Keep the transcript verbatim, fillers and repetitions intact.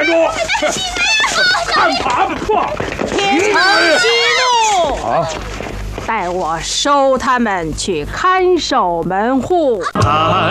站住！看爬子撞！ 天成息怒！ 啊！ 待我收他们去看守门户。 啊！